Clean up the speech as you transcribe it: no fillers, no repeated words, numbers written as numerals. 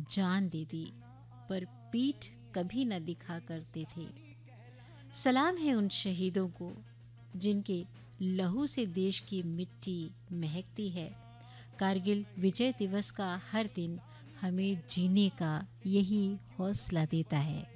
जान दे दी, पर पीठ कभी न दिखा करते थे। सलाम है उन शहीदों को जिनके लहू से देश की मिट्टी महकती है। कारगिल विजय दिवस का हर दिन हमें जीने का यही हौसला देता है।